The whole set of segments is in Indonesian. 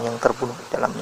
yang terbunuh di dalamnya.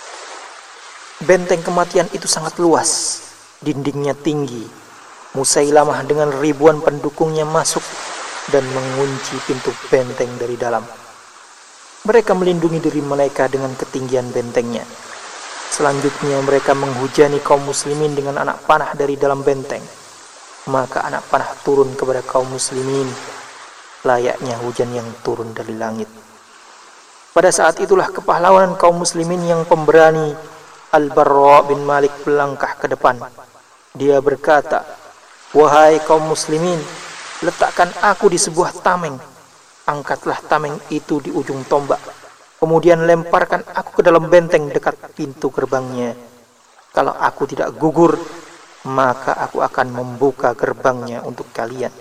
Benteng kematian itu sangat luas, dindingnya tinggi. Musailamah dengan ribuan pendukungnya masuk dan mengunci pintu benteng dari dalam. Mereka melindungi diri mereka dengan ketinggian bentengnya. Selanjutnya mereka menghujani kaum muslimin dengan anak panah dari dalam benteng. Maka anak panah turun kepada kaum muslimin, layaknya hujan yang turun dari langit. Pada saat itulah kepahlawanan kaum muslimin yang pemberani, Al-Barra bin Malik melangkah ke depan. Dia berkata, "Wahai kaum muslimin, letakkan aku di sebuah tameng. Angkatlah tameng itu di ujung tombak. Kemudian lemparkan aku ke dalam benteng dekat pintu gerbangnya. Kalau aku tidak gugur, maka aku akan membuka gerbangnya untuk kalian."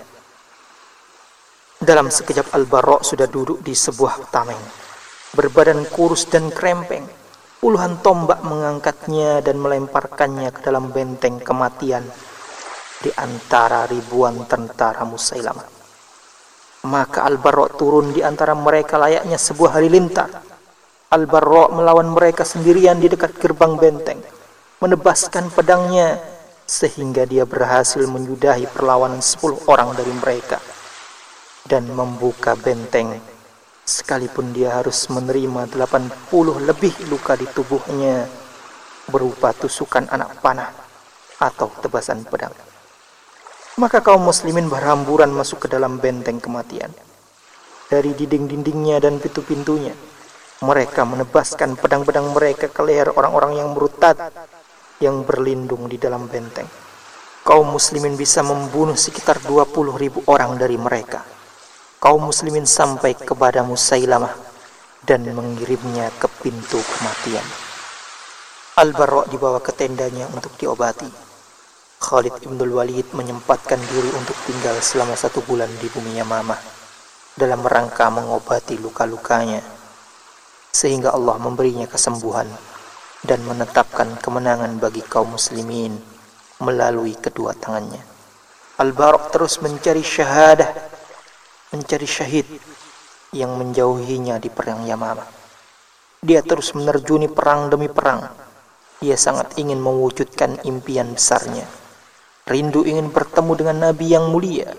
Dalam sekejap Al-Barra sudah duduk di sebuah tameng. Berbadan kurus dan krempeng, puluhan tombak mengangkatnya dan melemparkannya ke dalam benteng kematian di antara ribuan tentara Musailamah. Maka Al-Barra turun di antara mereka layaknya sebuah halilintar. Al-Barra melawan mereka sendirian di dekat gerbang benteng, menebaskan pedangnya sehingga dia berhasil menyudahi perlawanan 10 orang dari mereka dan membuka benteng, sekalipun dia harus menerima 80 lebih luka di tubuhnya berupa tusukan anak panah atau tebasan pedang. Maka kaum muslimin berhamburan masuk ke dalam benteng kematian. Dari dinding-dindingnya dan pintu-pintunya, mereka menebaskan pedang-pedang mereka ke leher orang-orang yang murtad yang berlindung di dalam benteng. Kaum muslimin bisa membunuh sekitar 20.000 orang dari mereka. Kaum muslimin sampai kepada Musailamah dan mengirimnya ke pintu kematian. Al-Barra dibawa ke tendanya untuk diobati. Khalid ibn Walid menyempatkan diri untuk tinggal selama 1 bulan di bumi Yamamah dalam rangka mengobati luka-lukanya, sehingga Allah memberinya kesembuhan dan menetapkan kemenangan bagi kaum muslimin melalui kedua tangannya. Al-Barra terus mencari syahadah, mencari syahid yang menjauhinya di perang Yamamah. Dia terus menerjuni perang demi perang. Dia sangat ingin mewujudkan impian besarnya, rindu ingin bertemu dengan Nabi yang mulia.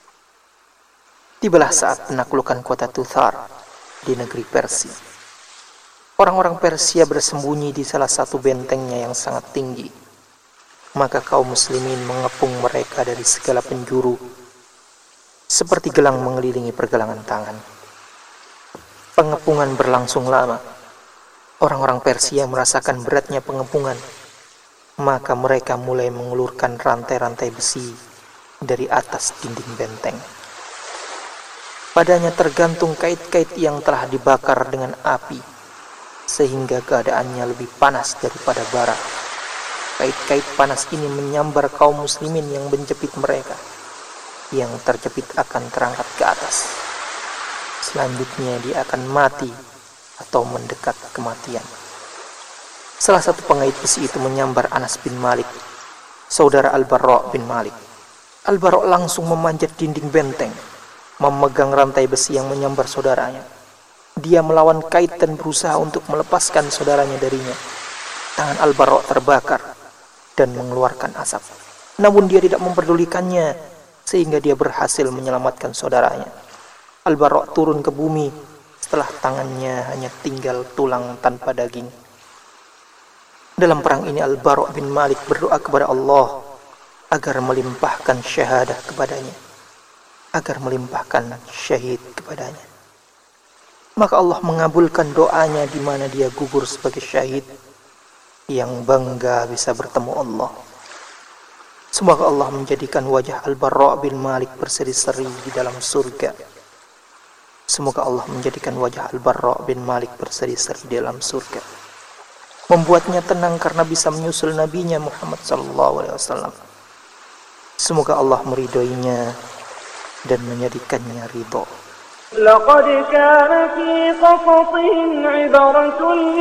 Tibalah saat penaklukan kota Tuthar di negeri Persia. Orang-orang Persia bersembunyi di salah satu bentengnya yang sangat tinggi. Maka kaum muslimin mengepung mereka dari segala penjuru, seperti gelang mengelilingi pergelangan tangan. Pengepungan berlangsung lama. Orang-orang Persia merasakan beratnya pengepungan. Maka mereka mulai mengulurkan rantai-rantai besi dari atas dinding benteng. Padanya tergantung kait-kait yang telah dibakar dengan api, sehingga keadaannya lebih panas daripada bara. Kait-kait panas ini menyambar kaum muslimin yang menjepit mereka. Yang terjepit akan terangkat ke atas. Selanjutnya dia akan mati atau mendekat kematian. Salah satu pengait besi itu menyambar Anas bin Malik, saudara Al-Barra bin Malik. Al-Barra langsung memanjat dinding benteng, memegang rantai besi yang menyambar saudaranya. Dia melawan kait dan berusaha untuk melepaskan saudaranya darinya. Tangan Al-Barra terbakar dan mengeluarkan asap. Namun dia tidak memperdulikannya, sehingga dia berhasil menyelamatkan saudaranya. Al-Barra turun ke bumi setelah tangannya hanya tinggal tulang tanpa daging. Dalam perang ini Al-Barra bin Malik berdoa kepada Allah agar melimpahkan syahadah kepadanya, agar melimpahkan syahid kepadanya. Maka Allah mengabulkan doanya di mana dia gugur sebagai syahid yang bangga bisa bertemu Allah. Semoga Allah menjadikan wajah Al-Barra bin Malik berseri-seri di dalam surga. Semoga Allah menjadikan wajah Al-Barra bin Malik berseri-seri di dalam surga, membuatnya tenang karena bisa menyusul nabinya Muhammad SAW. Semoga Allah meridhoinya dan menjadikannya ridho.